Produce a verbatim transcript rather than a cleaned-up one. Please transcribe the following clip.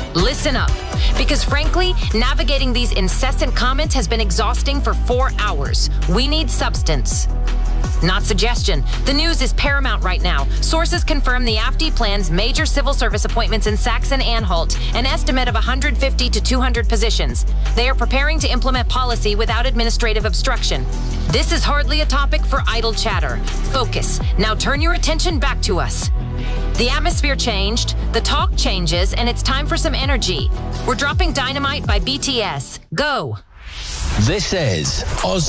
Listen up, because frankly, navigating these incessant comments has been exhausting for four hours. We need substance. Not suggestion. The news is paramount right now. Sources confirm the A F D plans major civil service appointments in Saxon-Anhalt, an estimate of one hundred fifty to two hundred positions. They are preparing to implement policy without administrative obstruction. This is hardly a topic for idle chatter. Focus. Now turn your attention back to us. The atmosphere changed, the talk changes, and it's time for some energy. We're dropping Dynamite by B T S. Go. This is Oz